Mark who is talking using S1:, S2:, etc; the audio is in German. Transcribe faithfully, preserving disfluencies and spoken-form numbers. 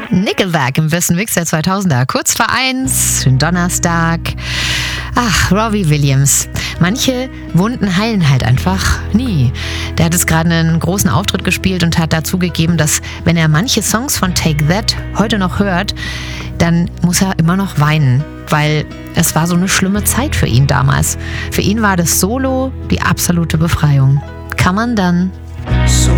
S1: Nickelback im besten Mix der zweitausender. Kurz vor eins, Donnerstag. Ach, Robbie Williams. Manche Wunden heilen halt einfach nie. Der hat jetzt gerade einen großen Auftritt gespielt und hat dazu gegeben, dass wenn er manche Songs von Take That heute noch hört, dann muss er immer noch weinen, weil es war so eine schlimme Zeit für ihn damals. Für ihn war das Solo die absolute Befreiung. Kann man dann